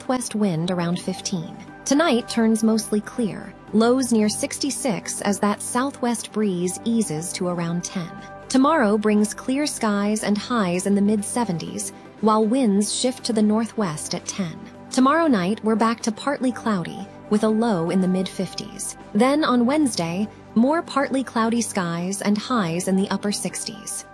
southwest wind around 15. Tonight turns mostly clear, lows near 66 as that southwest breeze eases to around 10. Tomorrow brings clear skies and highs in the mid-70s, while winds shift to the northwest at 10. Tomorrow night, we're back to partly cloudy, with a low in the mid-50s. Then on Wednesday, more partly cloudy skies and highs in the upper 60s.